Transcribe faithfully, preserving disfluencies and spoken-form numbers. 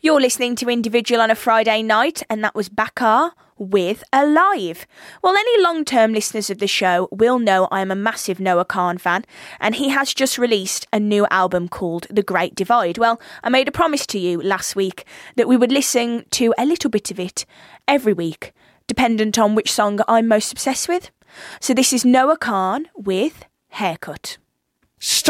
You're listening to Individual on a Friday night, and that was Bakar with Alive. Well, any long-term listeners of the show will know I am a massive Noah Kahan fan, and he has just released a new album called The Great Divide. Well, I made a promise to you last week that we would listen to a little bit of it every week, dependent on which song I'm most obsessed with. So this is Noah Kahan with Haircut. Stop.